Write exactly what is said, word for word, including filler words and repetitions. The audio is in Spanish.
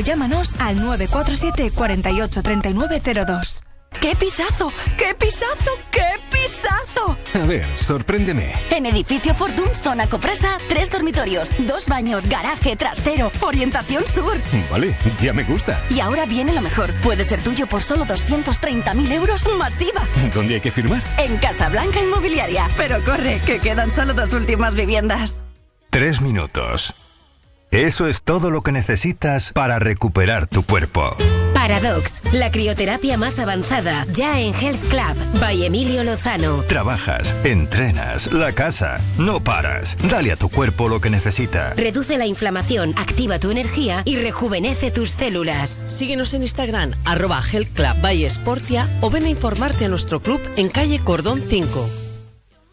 llámanos al nueve cuatro siete, cuarenta y ocho, treinta y nueve cero dos. ¡Qué pisazo! ¡Qué pisazo! ¡Qué pisazo! A ver, sorpréndeme. En Edificio Fortune, zona Copresa, tres dormitorios, dos baños, garaje, trastero, orientación sur. Vale, ya me gusta. Y ahora viene lo mejor. Puede ser tuyo por solo doscientos treinta mil euros masiva. ¿Dónde hay que firmar? En Casablanca Inmobiliaria. Pero corre, que quedan solo dos últimas viviendas. Tres minutos. Eso es todo lo que necesitas para recuperar tu cuerpo. Paradox, la crioterapia más avanzada, ya en Health Club, by Emilio Lozano. Trabajas, entrenas, la casa, no paras. Dale a tu cuerpo lo que necesita. Reduce la inflamación, activa tu energía y rejuvenece tus células. Síguenos en Instagram, arroba Health Club by Sportia, o ven a informarte a nuestro club en calle Cordón cinco.